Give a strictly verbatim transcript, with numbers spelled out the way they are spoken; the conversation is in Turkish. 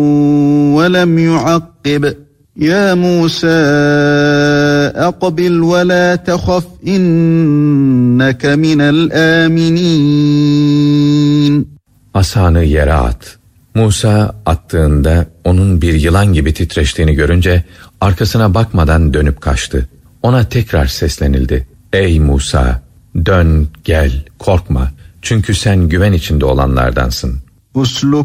وَلَمْ يُعَقِّبْ يَا مُوسَى أَقْبِلْ وَلَا تَخَفْ إِنَّكَ مِنَ الْآمِنِينَ. Asanı yere at. Musa attığında onun bir yılan gibi titreştiğini görünce arkasına bakmadan dönüp kaçtı. Ona tekrar seslenildi. Ey Musa! Dön, gel, korkma. Çünkü sen güven içinde olanlardansın. Usluk